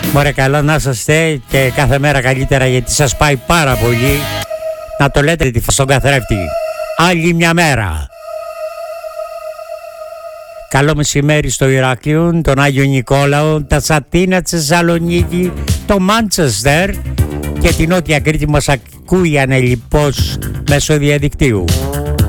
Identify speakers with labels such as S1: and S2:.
S1: Μωρέ, καλά να είσαστε και κάθε μέρα καλύτερα, γιατί σας πάει πάρα πολύ. Να το λέτε στον καθρέφτη. Άλλη μια μέρα. Καλό μεσημέρι στο Ηράκλειο, τον Άγιο Νικόλαο, τα Σατίνα, τη Θεσσαλονίκη, το Μάντσεστερ και την Νότια Κρήτη μας ακούει ανελιπώς μέσω διαδικτύου.